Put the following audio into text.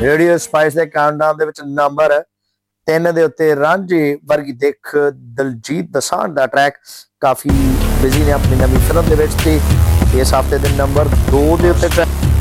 radio spice ਦੇ countdown ਦੇ ਵਿੱਚ ਨੰਬਰ 3 ਦੇ ਉੱਤੇ ਰਾਂਝੇ ਵਰਗੀ ਦਿੱਖ ਦਲਜੀਤ ਦੋਸਾਂਝ ਦਾ ਟਰੈਕ ਕਾਫੀ ਬਿਜ਼ੀ ਨੇ ਆਪਣੀ ਨਵੀਂ ਫਿਲਮ ਦੇ ਵਿੱਚ, ਤੇ ਇਸ ਹਫਤੇ ਦੇ ਨੰਬਰ 2 ਦੇ ਉੱਤੇ